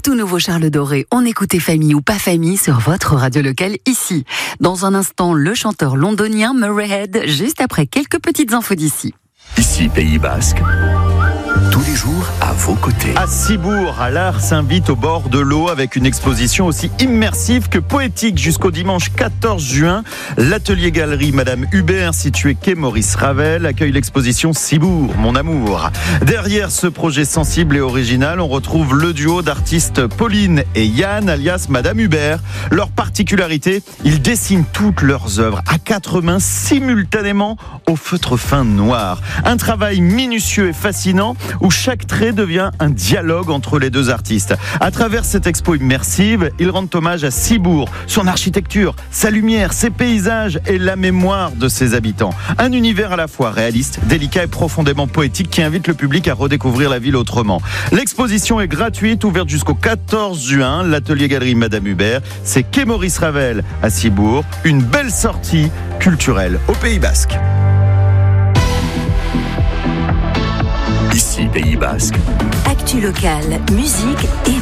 tout nouveau Charles Doré, on écoutait Famille ou pas famille sur votre radio locale ici. Dans un instant, le chanteur londonien Murray Head, juste après quelques petites infos d'ici. Ici, Pays Basque, tous les jours à vos côtés. À Cibourg, l'art s'invite au bord de l'eau avec une exposition aussi immersive que poétique jusqu'au dimanche 14 juin. L'atelier galerie Madame Hubert, situé quai Maurice Ravel, accueille l'exposition Cibourg, mon amour. Derrière ce projet sensible et original, on retrouve le duo d'artistes Pauline et Yann, alias Madame Hubert. Leur particularité, ils dessinent toutes leurs œuvres à quatre mains simultanément au feutre fin noir. Un travail minutieux et fascinant où chaque trait devient un dialogue entre les deux artistes. À travers cette expo immersive, ils rendent hommage à Cibourg, son architecture, sa lumière, ses paysages et la mémoire de ses habitants. Un univers à la fois réaliste, délicat et profondément poétique qui invite le public à redécouvrir la ville autrement. L'exposition est gratuite, ouverte jusqu'au 14 juin. L'atelier galerie Madame Hubert, c'est quai Maurice Ravel à Cibourg. Une belle sortie culturelle au Pays Basque. Ici, Pays Basque. Actu locale, musique et